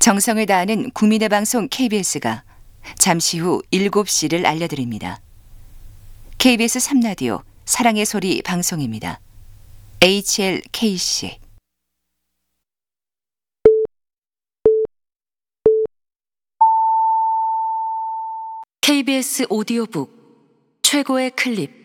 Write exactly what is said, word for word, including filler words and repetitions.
정성을 다하는 국민의 방송 케이비에스가 잠시 후 일곱 시를 알려드립니다. 케이비에스 삼 라디오 사랑의 소리 방송입니다. 에이치엘케이씨 케이비에스 오디오북 최고의 클립